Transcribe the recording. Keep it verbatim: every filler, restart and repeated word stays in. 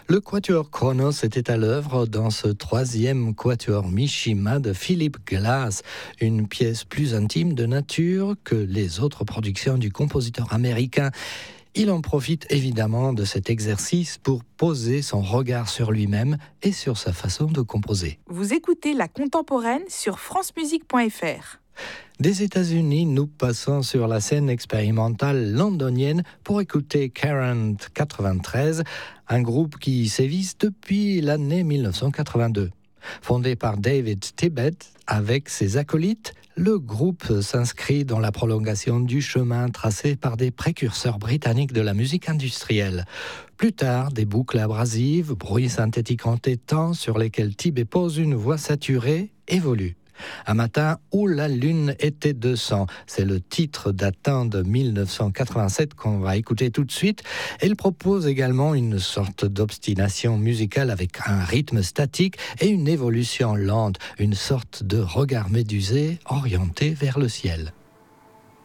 Le quatuor Kronos était à l'œuvre dans ce troisième quatuor Mishima de Philip Glass, une pièce plus intime de nature que les autres productions du compositeur américain. Il en profite évidemment de cet exercice pour poser son regard sur lui-même et sur sa façon de composer. Vous écoutez La Contemporaine sur france musique point f r. Des États-Unis, nous passons sur la scène expérimentale londonienne pour écouter Current quatre-vingt-treize, un groupe qui sévit depuis l'année mille neuf cent quatre-vingt-deux. Fondé par David Tibbett avec ses acolytes, le groupe s'inscrit dans la prolongation du chemin tracé par des précurseurs britanniques de la musique industrielle. Plus tard, des boucles abrasives, bruits synthétiques entêtants sur lesquels Tibbett pose une voix saturée évoluent. Un matin où la lune était de sang, c'est le titre datant de mille neuf cent quatre-vingt-sept qu'on va écouter tout de suite. Elle propose également une sorte d'obstination musicale avec un rythme statique et une évolution lente, une sorte de regard médusé orienté vers le ciel.